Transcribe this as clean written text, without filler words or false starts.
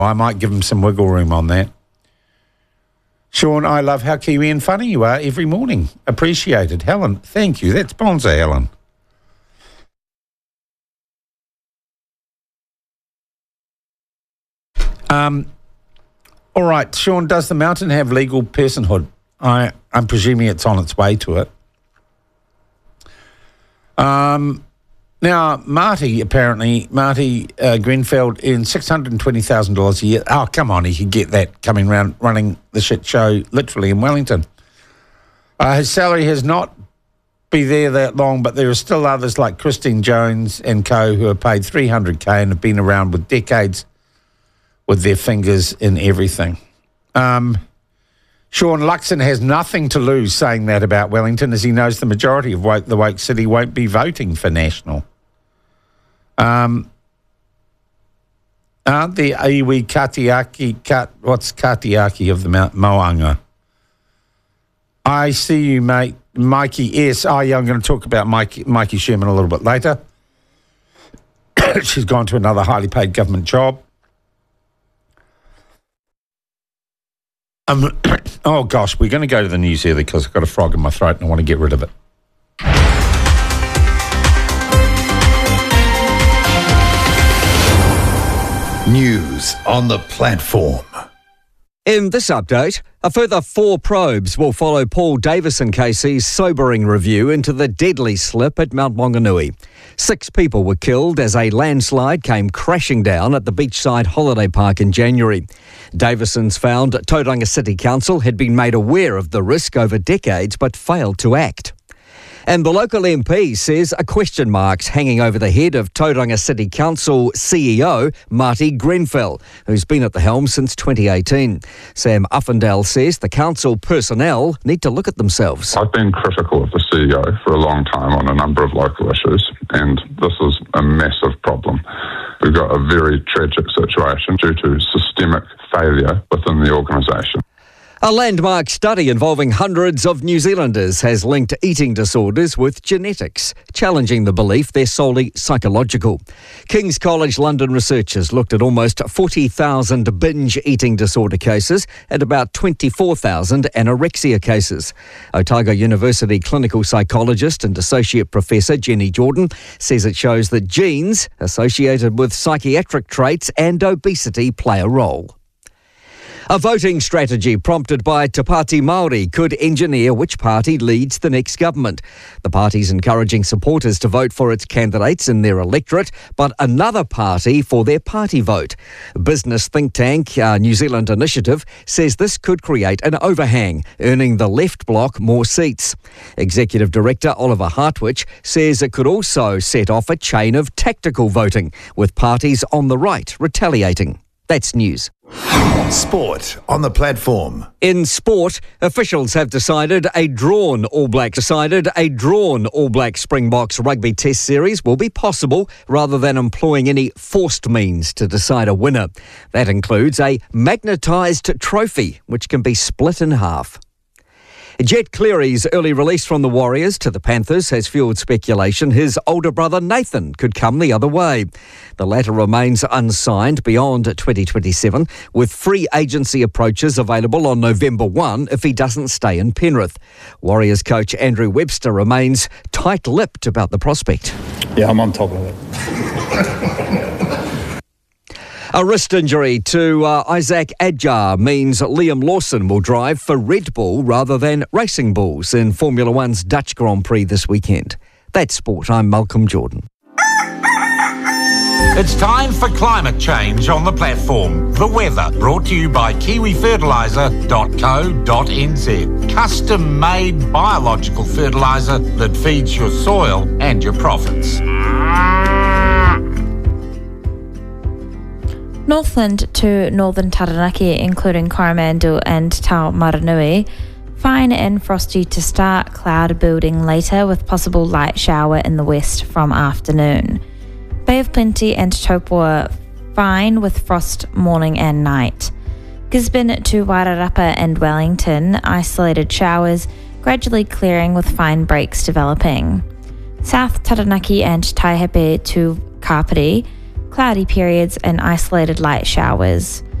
I might give him some wiggle room on that. Sean, I love how Kiwi and funny you are every morning. Appreciated. Helen, thank you. That's Bonza, Helen. All right, Sean, does the mountain have legal personhood? I'm presuming it's on its way to it. Now, Marty Grenfell earns $620,000 a year. Oh, come on, he could get that coming round running the shit show literally in Wellington. His salary has not been there that long, but there are still others like Christine Jones and co who are paid $300K and have been around with decades with their fingers in everything. Sean Luxon has nothing to lose saying that about Wellington, as he knows the majority of the woke city won't be voting for National. Aren't the iwi katiaki, what's katiaki of the Moanga? I see you, mate. Mikey, yes. Oh, yeah, I'm going to talk about Mikey Sherman a little bit later. She's gone to another highly paid government job. Oh, gosh, we're going to go to the news early because I've got a frog in my throat and I want to get rid of it. News on the platform. In this update, a further 4 probes will follow Paul Davison Casey's sobering review into the deadly slip at Mount Maunganui. 6 people were killed as a landslide came crashing down at the beachside holiday park in January. Davison's found Tauranga City Council had been made aware of the risk over decades but failed to act. And the local MP says a question mark's hanging over the head of Tauranga City Council CEO Marty Grenfell, who's been at the helm since 2018. Sam Uffindale says the council personnel need to look at themselves. I've been critical of the CEO for a long time on a number of local issues, and this is a massive problem. We've got a very tragic situation due to systemic failure within the organisation. A landmark study involving hundreds of New Zealanders has linked eating disorders with genetics, challenging the belief they're solely psychological. King's College London researchers looked at almost 40,000 binge eating disorder cases and about 24,000 anorexia cases. Otago University clinical psychologist and associate professor Jenny Jordan says it shows that genes associated with psychiatric traits and obesity play a role. A voting strategy prompted by Te Pāti Māori could engineer which party leads the next government. The party's encouraging supporters to vote for its candidates in their electorate, but another party for their party vote. Business think tank New Zealand Initiative says this could create an overhang, earning the left bloc more seats. Executive Director Oliver Hartwich says it could also set off a chain of tactical voting, with parties on the right retaliating. That's news. Sport on the platform. In sport, officials have decided a drawn All Black Springboks rugby test series will be possible rather than employing any forced means to decide a winner. That includes a magnetised trophy, which can be split in half. Jet Cleary's early release from the Warriors to the Panthers has fuelled speculation his older brother Nathan could come the other way. The latter remains unsigned beyond 2027, with free agency approaches available on November 1 if he doesn't stay in Penrith. Warriors coach Andrew Webster remains tight-lipped about the prospect. Yeah, I'm on top of it. A wrist injury to Isaac Adjar means Liam Lawson will drive for Red Bull rather than Racing Bulls in Formula One's Dutch Grand Prix this weekend. That's sport. I'm Malcolm Jordan. It's time for climate change on the platform. The weather, brought to you by kiwifertiliser.co.nz. Custom-made biological fertiliser that feeds your soil and your profits. Northland to northern Taranaki, including Coromandel and Taumaranui. Fine and frosty to start, cloud building later with possible light shower in the west from afternoon. Bay of Plenty and Taupo, fine with frost morning and night. Gisborne to Wairarapa and Wellington, isolated showers, gradually clearing with fine breaks developing. South Taranaki and Taihape to Kapiti, cloudy periods and isolated light showers.